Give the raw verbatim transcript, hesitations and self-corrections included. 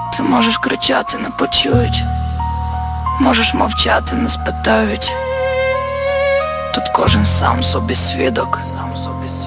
Ти можеш кричати, не почують, можеш мовчати, не спитають. Тут кожен сам собі свідок.